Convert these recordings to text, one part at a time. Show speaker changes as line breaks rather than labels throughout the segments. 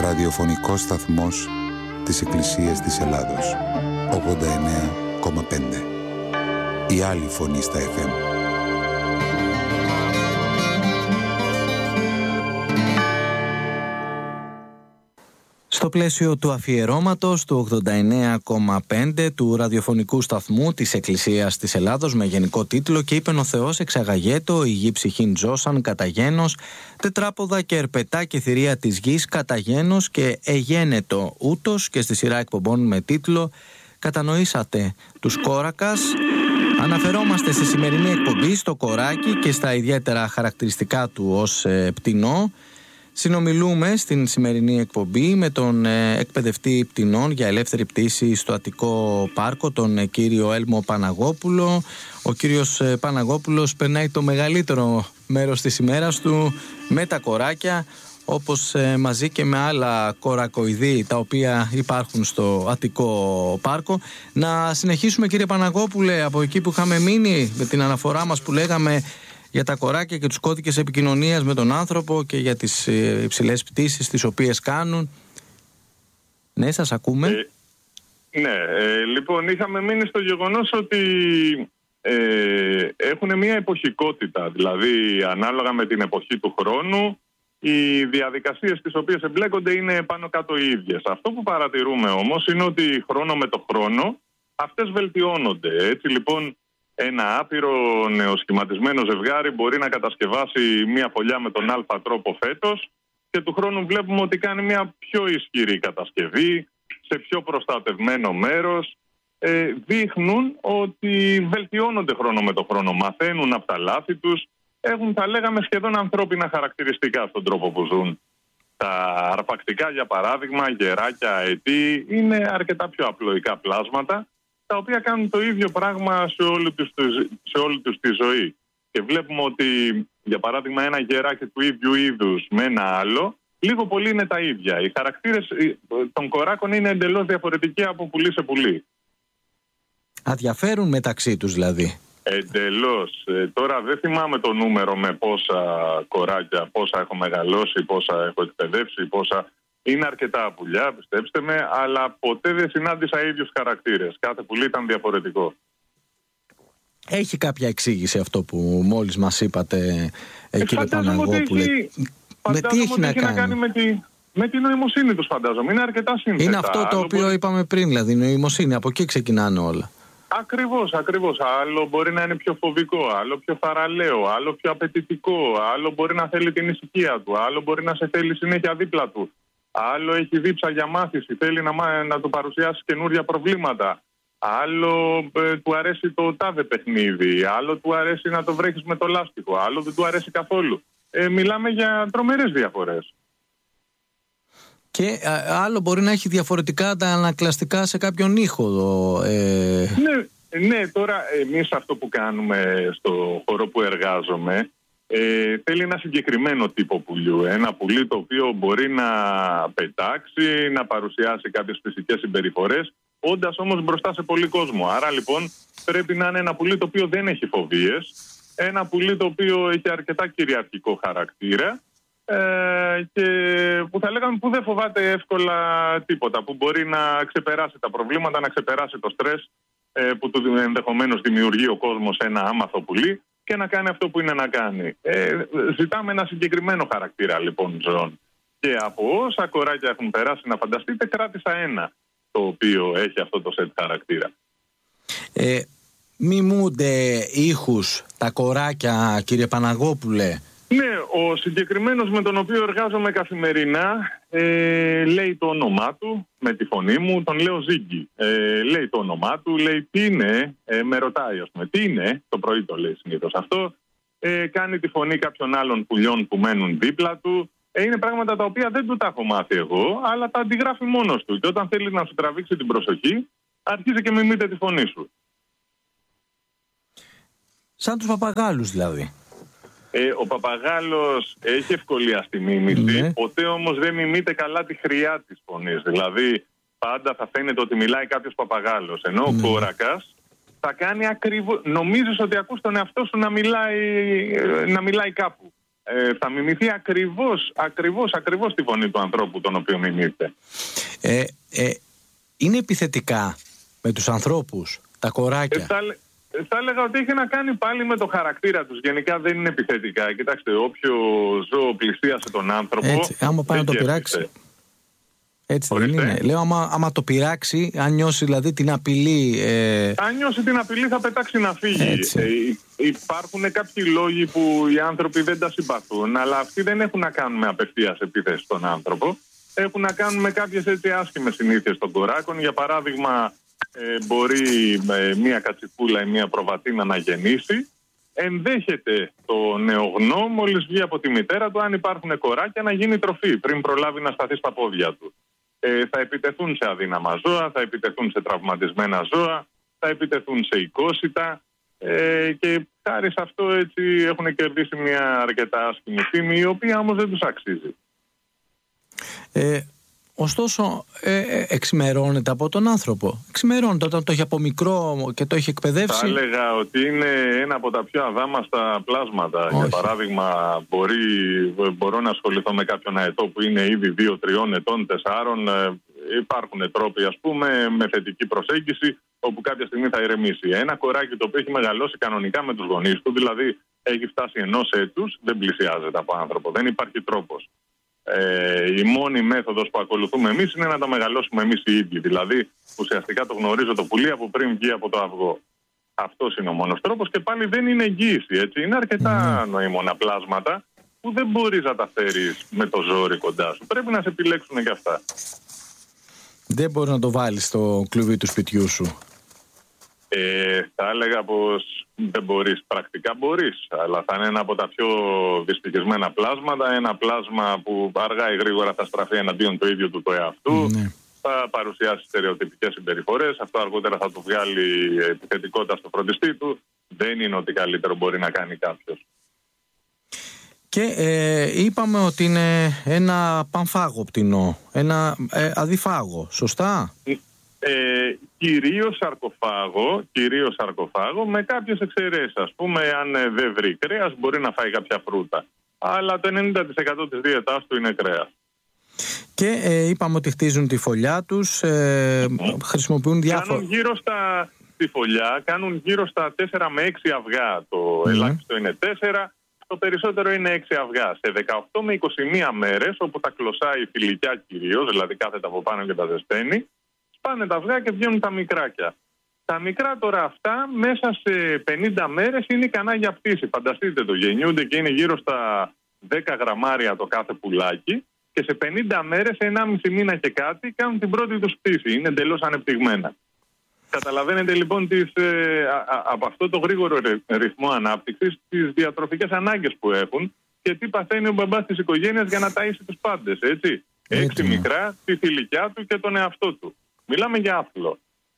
ραδιοφωνικός σταθμός της Εκκλησίας της Ελλάδος. 89,5. Η άλλη φωνή στα FM.
Στο πλαίσιο του αφιερώματος του 89,5 του ραδιοφωνικού σταθμού της Εκκλησίας της Ελλάδος με γενικό τίτλο «Και είπεν ο Θεός εξαγαγέτο, η γη ψυχήν ζώσαν κατά γένος, τετράποδα και ερπετά και θηρία της γης κατά γένος και εγένετο ούτως», και στη σειρά εκπομπών με τίτλο «Κατανοήσατε τους Κόρακας». Αναφερόμαστε στη σημερινή εκπομπή στο κοράκι και στα ιδιαίτερα χαρακτηριστικά του ως πτηνό. Συνομιλούμε στην σημερινή εκπομπή με τον εκπαιδευτή πτηνών για ελεύθερη πτήση στο Αττικό Πάρκο, τον κύριο Έλμο Παναγόπουλο. Ο κύριος Παναγόπουλος περνάει το μεγαλύτερο μέρος της ημέρας του με τα κοράκια, όπως μαζί και με άλλα κορακοειδή τα οποία υπάρχουν στο Αττικό Πάρκο. Να συνεχίσουμε, κύριε Παναγόπουλε, από εκεί που είχαμε μείνει με την αναφορά μας που λέγαμε για τα κοράκια και τους κώδικες επικοινωνίας με τον άνθρωπο και για τις υψηλές πτήσεις τις οποίες κάνουν. Ναι, σας ακούμε.
Λοιπόν, είχαμε μείνει στο γεγονός ότι έχουν μια εποχικότητα. Δηλαδή, ανάλογα με την εποχή του χρόνου, οι διαδικασίες τις οποίες εμπλέκονται είναι πάνω κάτω οι ίδιες. Αυτό που παρατηρούμε όμως είναι ότι χρόνο με το χρόνο αυτές βελτιώνονται. Έτσι λοιπόν, ένα άπειρο νεοσχηματισμένο ζευγάρι μπορεί να κατασκευάσει μια φωλιά με τον α τρόπο φέτος και του χρόνου βλέπουμε ότι κάνει μια πιο ισχυρή κατασκευή σε πιο προστατευμένο μέρος. Δείχνουν ότι βελτιώνονται χρόνο με το χρόνο, μαθαίνουν από τα λάθη τους, έχουν, τα λέγαμε, σχεδόν ανθρώπινα χαρακτηριστικά στον τρόπο που ζουν. Τα αρπακτικά, για παράδειγμα, γεράκια, αετή, είναι αρκετά πιο απλοϊκά πλάσματα, τα οποία κάνουν το ίδιο πράγμα σε όλη τους τη ζωή. Και βλέπουμε ότι, για παράδειγμα, ένα γεράκι του ίδιου είδους με ένα άλλο, λίγο πολύ είναι τα ίδια. Οι χαρακτήρες των κοράκων είναι εντελώς διαφορετικοί από πουλί σε πουλί.
Αδιαφέρουν μεταξύ τους δηλαδή.
Εντελώς. Τώρα δεν θυμάμαι το νούμερο με πόσα κοράκια, πόσα έχω μεγαλώσει, πόσα έχω εκπαιδεύσει, πόσα... Είναι αρκετά πουλιά, πιστέψτε με, αλλά ποτέ δεν συνάντησα ίδιους χαρακτήρες. Κάθε πουλί ήταν διαφορετικό.
Έχει κάποια εξήγηση αυτό που μόλις μας είπατε, κύριε Παναγόπουλε?
Με τι έχει να κάνει? Με τη νοημοσύνη τους, φαντάζομαι. Είναι αρκετά σύνθετα.
Είναι αυτό το οποίο είπαμε πριν, δηλαδή η νοημοσύνη. Από εκεί ξεκινάνε όλα.
Ακριβώς. Άλλο μπορεί να είναι πιο φοβικό, άλλο πιο θαραλέο, άλλο πιο απαιτητικό, άλλο μπορεί να θέλει την ησυχία του, άλλο μπορεί να σε θέλει συνέχεια δίπλα του. Άλλο έχει δίψα για μάθηση, θέλει να του παρουσιάσει καινούργια προβλήματα. Άλλο του αρέσει το τάδε παιχνίδι, άλλο του αρέσει να το βρέχεις με το λάστιχο, άλλο δεν του αρέσει καθόλου. Μιλάμε για τρομερές διαφορές.
Και άλλο μπορεί να έχει διαφορετικά τα ανακλαστικά σε κάποιον ήχο.
Ναι, τώρα εμείς αυτό που κάνουμε στο χώρο που εργάζομαι, θέλει ένα συγκεκριμένο τύπο πουλιού. Ένα πουλί το οποίο μπορεί να πετάξει, να παρουσιάσει κάποιες φυσικές συμπεριφορές, όντας όμως μπροστά σε πολύ κόσμο. Άρα λοιπόν πρέπει να είναι ένα πουλί το οποίο δεν έχει φοβίες, ένα πουλί το οποίο έχει αρκετά κυριαρχικό χαρακτήρα και που θα λέγαμε που δεν φοβάται εύκολα τίποτα, που μπορεί να ξεπεράσει τα προβλήματα, να ξεπεράσει το στρες που του ενδεχομένως δημιουργεί ο κόσμος ένα άμαθο πουλί και να κάνει αυτό που είναι να κάνει. Ζητάμε ένα συγκεκριμένο χαρακτήρα λοιπόν ζώων. Και από όσα κοράκια έχουν περάσει, να φανταστείτε, κράτησα ένα το οποίο έχει αυτό το σετ χαρακτήρα.
Μιμούνται ήχους τα κοράκια, κύριε Παναγόπουλε?
Ναι, ο συγκεκριμένος με τον οποίο εργάζομαι καθημερινά λέει το όνομά του με τη φωνή μου, τον λέω Ζίγκη. Λέει το όνομά του, λέει τι είναι, με ρωτάει ας πούμε τι είναι, το πρωί το λέει συνήθως αυτό, κάνει τη φωνή κάποιων άλλων πουλιών που μένουν δίπλα του. Είναι πράγματα τα οποία δεν του τα έχω μάθει εγώ, αλλά τα αντιγράφει μόνος του. Και όταν θέλει να σου τραβήξει την προσοχή, αρχίζει και μιμείται τη φωνή σου.
Σαν τους παπαγάλους δηλαδή.
Ο παπαγάλος έχει ευκολία στη μίμηση, ποτέ όμως δεν μιμείται καλά τη χρειά της φωνής. Δηλαδή πάντα θα φαίνεται ότι μιλάει κάποιος παπαγάλος, ενώ ο κόρακας θα κάνει ακριβώς... Νομίζεις ότι ακούς τον εαυτό σου να μιλάει κάπου. θα μιμηθεί ακριβώς τη φωνή του ανθρώπου τον οποίο μιμείται.
Είναι επιθετικά με τους ανθρώπους, τα κοράκια?
Θα έλεγα ότι έχει να κάνει πάλι με το χαρακτήρα τους. Γενικά δεν είναι επιθετικά. Κοιτάξτε, όποιο ζώο πλησίασε τον άνθρωπο...
Έτσι, άμα πάει να το πειράξει. Έτσι δεν είναι? Λέω, άμα το πειράξει, αν νιώσει δηλαδή την απειλή...
Αν νιώσει την απειλή θα πετάξει να φύγει. Υπάρχουν κάποιοι λόγοι που οι άνθρωποι δεν τα συμπαθούν, αλλά αυτοί δεν έχουν να κάνουν με απευθείας επίθεση στον άνθρωπο. Έχουν να κάνουν με κάποιες έτσι άσχημες συνήθειες των κοράκων. Για παράδειγμα, μπορεί μία κατσικούλα ή μία προβατίνα να γεννήσει. Ενδέχεται το νεογνώ, μόλις βγει από τη μητέρα του, αν υπάρχουν κοράκια, να γίνει τροφή πριν προλάβει να σταθεί στα πόδια του. Θα επιτεθούν σε αδύναμα ζώα, θα επιτεθούν σε τραυματισμένα ζώα, θα επιτεθούν σε οικόσιτα και χάρη σε αυτό έτσι έχουν κερδίσει μια αρκετά άσχημη φήμη, η οποία όμως δεν τους αξίζει.
Ωστόσο, εξημερώνεται από τον άνθρωπο. Εξημερώνεται όταν το έχει από μικρό και το έχει εκπαιδεύσει.
Θα έλεγα ότι είναι ένα από τα πιο αδάμαστα πλάσματα.
Όχι.
Για παράδειγμα, μπορώ να ασχοληθώ με κάποιον αετό που είναι ήδη 2-3 ετών, 4. Υπάρχουν τρόποι, ας πούμε, με θετική προσέγγιση, όπου κάποια στιγμή θα ηρεμήσει. Ένα κοράκι το οποίο έχει μεγαλώσει κανονικά με τους γονείς του, δηλαδή έχει φτάσει 1 έτους, δεν πλησιάζεται από άνθρωπο. Δεν υπάρχει τρόπος. Η μόνη μέθοδος που ακολουθούμε εμείς είναι να το μεγαλώσουμε εμείς οι ίδιοι. Δηλαδή, ουσιαστικά το γνωρίζω το πουλί από πριν βγει από το αυγό. Αυτός είναι ο μόνος τρόπος και πάλι δεν είναι εγγύηση. Έτσι. Είναι αρκετά νοήμωνα πλάσματα που δεν μπορείς να τα φέρεις με το ζόρι κοντά σου. Πρέπει να σε επιλέξουν και αυτά.
Δεν μπορείς να το βάλεις στο κλουβί του σπιτιού σου.
Θα έλεγα πως δεν μπορείς. Πρακτικά μπορείς, αλλά θα είναι ένα από τα πιο δυστυχισμένα πλάσματα. Ένα πλάσμα που αργά ή γρήγορα θα στραφεί εναντίον του ίδιου του εαυτού. Θα παρουσιάσει στερεοτυπικές συμπεριφορές. Αυτό αργότερα θα του βγάλει επιθετικότητα στο φροντιστή του. Δεν είναι ότι καλύτερο μπορεί να κάνει κάποιος.
Και είπαμε ότι είναι ένα πανφάγο πτηνό, ένα αδιφάγο, σωστά?
Κυρίως σαρκοφάγο με κάποιες εξαιρέσεις. Ας πούμε, αν δεν βρει κρέας μπορεί να φάει κάποια φρούτα. Αλλά το 90% της δίαιτας του είναι κρέας.
Και είπαμε ότι χτίζουν τη φωλιά τους, χρησιμοποιούν διάφορα...
Τη φωλιά κάνουν γύρω στα 4 με 6 αυγά. Το ελάχιστο είναι 4, το περισσότερο είναι 6 αυγά. Σε 18 με 21 μέρες, όπου τα κλωσάει φιλικιά κυρίως, δηλαδή κάθεται από πάνω και τα ζεσταίνει, σπάνε τα αυγά και βγαίνουν τα μικράκια. Τα μικρά τώρα αυτά μέσα σε 50 μέρες είναι ικανά για πτήση. Φανταστείτε το, γεννιούνται και είναι γύρω στα 10 γραμμάρια το κάθε πουλάκι και σε 50 μέρες, 1,5 μήνα και κάτι, κάνουν την πρώτη τους πτήση. Είναι εντελώς ανεπτυγμένα. Καταλαβαίνετε λοιπόν από αυτό το γρήγορο ρυθμό ανάπτυξης τις διατροφικές ανάγκες που έχουν και τι παθαίνει ο μπαμπάς της οικογένειας για να ταΐσει τους πάντες, έτσι. 6 μικρά, τη θηλυκιά του και τον εαυτό του. Μιλάμε για άθλο.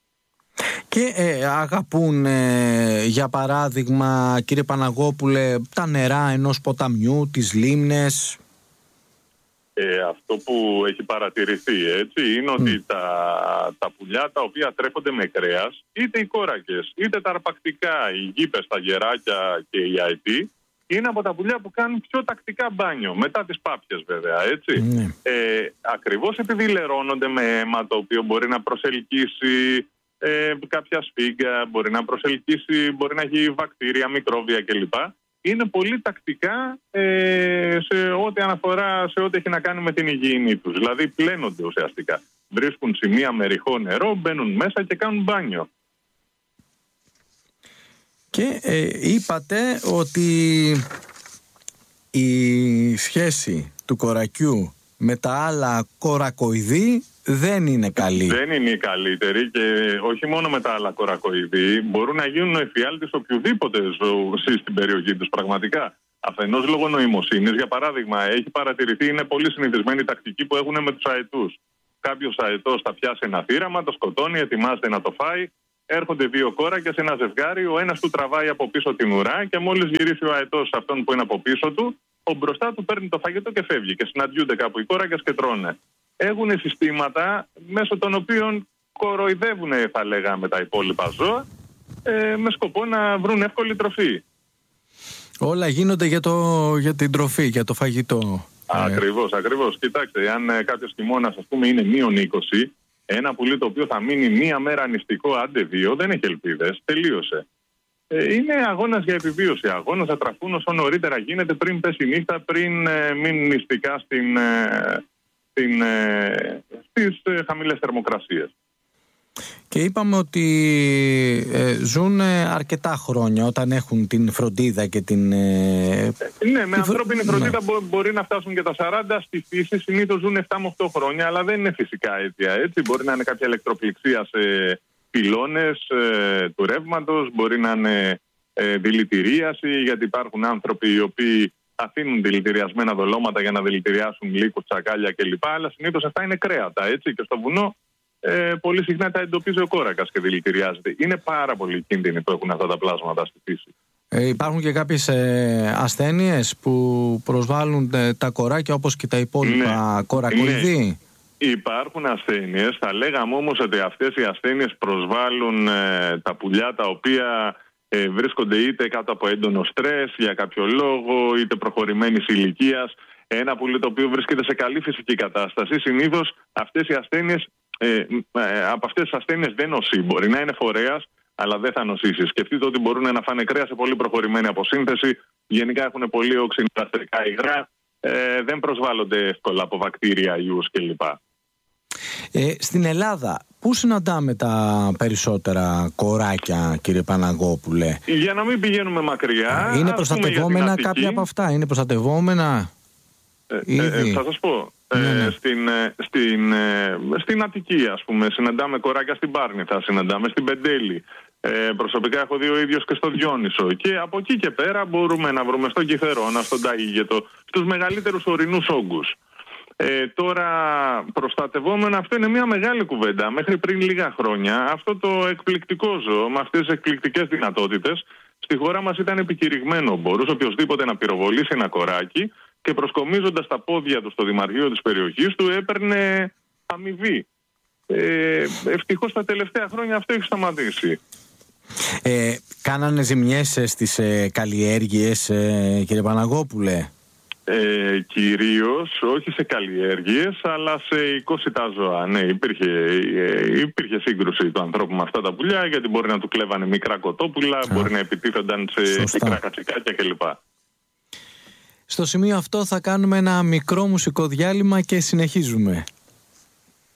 Και αγαπούν, για παράδειγμα, κύριε Παναγόπουλε, τα νερά ενός ποταμιού, τις λίμνες.
Αυτό που έχει παρατηρηθεί, έτσι, είναι ότι τα πουλιά τα οποία τρέφονται με κρέας, είτε οι κόρακες, είτε τα αρπακτικά, οι γήπες, τα γεράκια και οι αετοί, είναι από τα πουλιά που κάνουν πιο τακτικά μπάνιο, μετά τις πάπιες βέβαια, έτσι. Ακριβώς επειδή λερώνονται με αίμα το οποίο μπορεί να προσελκύσει κάποια σφίγγα, μπορεί να προσελκύσει, μπορεί να έχει βακτήρια, μικρόβια κλπ. Είναι πολύ τακτικά σε ό,τι αναφορά, σε ό,τι έχει να κάνει με την υγιεινή τους. Δηλαδή πλένονται ουσιαστικά. Βρίσκουν σημεία με ρηχό νερό, μπαίνουν μέσα και κάνουν μπάνιο.
Και είπατε ότι η σχέση του κορακιού με τα άλλα κορακοειδή δεν είναι καλή.
Δεν είναι η καλύτερη και όχι μόνο με τα άλλα κορακοειδή. Μπορούν να γίνουν εφιάλτης οποιοδήποτε ζώου στην περιοχή τους πραγματικά. Αφενός λόγω νοημοσύνης, για παράδειγμα, έχει παρατηρηθεί, είναι πολύ συνηθισμένη η τακτική που έχουν με τους αετούς. Κάποιος αετός θα πιάσει ένα θύραμα, το σκοτώνει, ετοιμάζεται να το φάει. Έρχονται 2 κόρακες, ένα ζευγάρι, ο ένας του τραβάει από πίσω την ουρά και μόλις γυρίσει ο αετός σε αυτόν που είναι από πίσω του, ο μπροστά του παίρνει το φαγητό και φεύγει. Και συναντιούνται κάπου οι κόρακες και τρώνε. Έχουν συστήματα μέσω των οποίων κοροϊδεύουν, θα λέγαμε, τα υπόλοιπα ζώα με σκοπό να βρουν εύκολη τροφή.
Όλα γίνονται για την τροφή, για το φαγητό.
Ακριβώς. Κοιτάξτε, αν κάποιος χειμώνας, ας πούμε, είναι -20, ένα πουλί το οποίο θα μείνει μία μέρα νηστικό, άντε 2, δεν έχει ελπίδες. Τελείωσε. Είναι αγώνας για επιβίωση. Αγώνας θα τραφούν όσο νωρίτερα γίνεται, πριν πέσει η νύχτα, πριν μείνουν νηστικά στις χαμηλές θερμοκρασίες.
Και είπαμε ότι ζουν αρκετά χρόνια όταν έχουν την φροντίδα και την...
Ναι, με ανθρώπινη φροντίδα μπορεί να φτάσουν και τα 40. Στη φύση συνήθως ζουν 7 με 8 χρόνια, αλλά δεν είναι φυσικά αίτια, έτσι. Μπορεί να είναι κάποια ηλεκτροπληξία σε πυλώνες του ρεύματος, μπορεί να είναι δηλητηρίαση, γιατί υπάρχουν άνθρωποι οι οποίοι αφήνουν δηλητηριασμένα δολώματα για να δηλητηριάσουν λύκους, τσακάλια κλπ. Αλλά συνήθως αυτά είναι κρέατα, έτσι. Και στο βουνό πολύ συχνά τα εντοπίζει ο κόρακας και δηλητηριάζεται. Είναι πάρα πολύ κίνδυνοι που έχουν αυτά τα πλάσματα στη φύση.
Υπάρχουν και κάποιες ασθένειες που προσβάλλουν τα κοράκια, όπως και τα υπόλοιπα κορακοειδή.
Ναι. Υπάρχουν ασθένειες. Θα λέγαμε όμως ότι αυτές οι ασθένειες προσβάλλουν τα πουλιά τα οποία βρίσκονται είτε κάτω από έντονο στρες για κάποιο λόγο, είτε προχωρημένης ηλικίας. Ένα πουλί το οποίο βρίσκεται σε καλή φυσική κατάσταση, συνήθως αυτές οι ασθένειες, από αυτές τις ασθένειες δεν νοσεί. Μπορεί να είναι φορέας, αλλά δεν θα νοσήσει. Σκεφτείτε ότι μπορούν να φάνε κρέα σε πολύ προχωρημένη αποσύνθεση. Γενικά έχουν πολύ οξυναστικά υγρά. Δεν προσβάλλονται εύκολα από βακτήρια, ιούς κλπ.
Στην Ελλάδα, πού συναντάμε τα περισσότερα κοράκια, κύριε Παναγόπουλε?
Για να μην πηγαίνουμε μακριά.
Είναι προστατευόμενα κάποια από αυτά? Είναι προστατευόμενα?
Θα σας πω. Στην Αττική, ας πούμε, συναντάμε κοράκια στην Πάρνηθα, συναντάμε στην Πεντέλη. Προσωπικά έχω δει ο ίδιος και στο Διόνυσο. Και από εκεί και πέρα μπορούμε να βρούμε στον Κιθερώνα, στον Ταΐγετο, στους μεγαλύτερους ορεινούς όγκους. Τώρα, προστατευόμενα, αυτό είναι μια μεγάλη κουβέντα. Μέχρι πριν λίγα χρόνια, αυτό το εκπληκτικό ζώο, με αυτές τις εκπληκτικές δυνατότητες, στη χώρα μας ήταν επικηρυγμένο. Μπορούσε οποιοδήποτε να πυροβολήσει ένα κοράκι και προσκομίζοντας τα πόδια του στο δημαρχείο της περιοχής του έπαιρνε αμοιβή. Ευτυχώς τα τελευταία χρόνια αυτό έχει σταματήσει.
Κάνανε ζημιές στις καλλιέργειες, κύριε Παναγόπουλε?
Κυρίως όχι σε καλλιέργειες, αλλά σε οικόσιτα ζώα. Ναι, υπήρχε σύγκρουση του ανθρώπου με αυτά τα πουλιά, γιατί μπορεί να του κλέβανε μικρά κοτόπουλα, μπορεί να επιτίθενταν σε μικρά κατσικάκια κλπ.
Στο σημείο αυτό θα κάνουμε ένα μικρό μουσικό διάλειμμα και συνεχίζουμε.